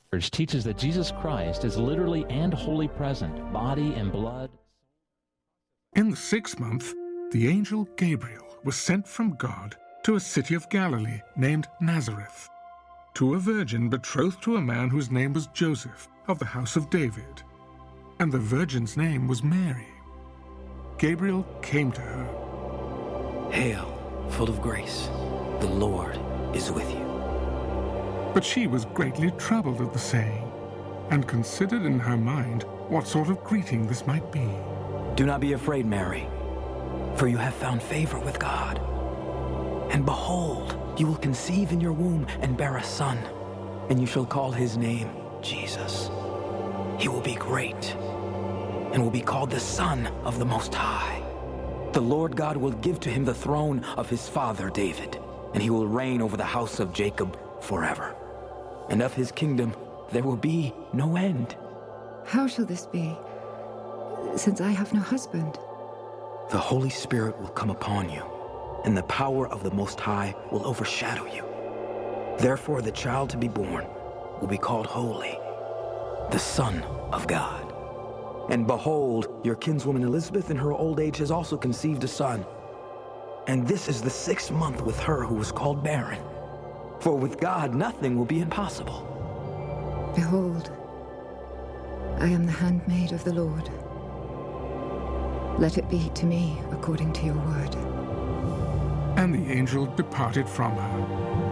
Church teaches that Jesus Christ is literally and wholly present, body and blood. In the 6th month, the angel Gabriel was sent from God to a city of Galilee named Nazareth, to a virgin betrothed to a man whose name was Joseph, of the house of David. And the virgin's name was Mary. Gabriel came to her. "Hail, full of grace, the Lord is with you." But she was greatly troubled at the saying, and considered in her mind what sort of greeting this might be. "Do not be afraid, Mary, for you have found favor with God. And behold, you will conceive in your womb and bear a son, and you shall call his name Jesus. He will be great, and will be called the Son of the Most High. The Lord God will give to him the throne of his father David, and he will reign over the house of Jacob forever. And of his kingdom there will be no end." How shall this be, since I have no husband? "The Holy Spirit will come upon you, and the power of the Most High will overshadow you. Therefore the child to be born will be called Holy, the Son of God. And behold, your kinswoman Elizabeth in her old age has also conceived a son. And this is the 6th month with her who was called barren. For with God nothing will be impossible." Behold, I am the handmaid of the Lord. Let it be to me according to your word. And the angel departed from her.